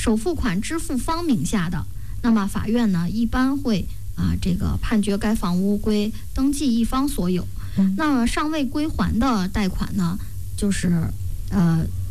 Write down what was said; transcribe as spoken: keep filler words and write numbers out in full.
首付款支付方名下的，那么法院呢一般会啊这个判决该房屋归登记一方所有。那么尚未归还的贷款呢，就是呃